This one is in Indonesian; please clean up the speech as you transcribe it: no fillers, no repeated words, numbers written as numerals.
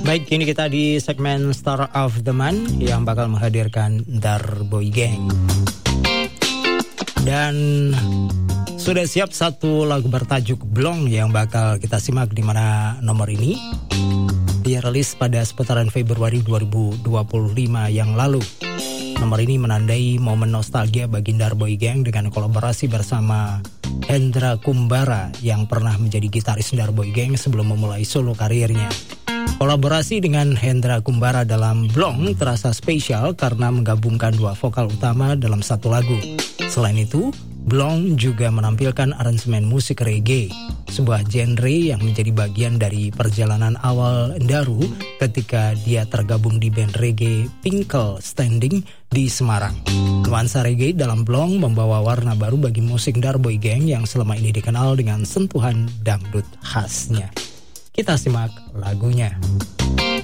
Baik, kini kita di segmen Star of the Month yang bakal menghadirkan Darboy Gang. Dan sudah siap satu lagu bertajuk Blong yang bakal kita simak, di mana nomor ini dirilis pada seputaran Februari 2025 yang lalu. Nomor ini menandai momen nostalgia bagi Darboy Gang dengan kolaborasi bersama Hendra Kumbara yang pernah menjadi gitaris Darboy Gang sebelum memulai solo karirnya. Kolaborasi dengan Hendra Kumbara dalam Blong terasa spesial karena menggabungkan dua vokal utama dalam satu lagu. Selain itu, Blong juga menampilkan aransemen musik reggae, sebuah genre yang menjadi bagian dari perjalanan awal Daru ketika dia tergabung di band reggae Pinkle Standing di Semarang. Nuansa reggae dalam Blong membawa warna baru bagi musik Darboy Gang yang selama ini dikenal dengan sentuhan dangdut khasnya. Kita simak lagunya.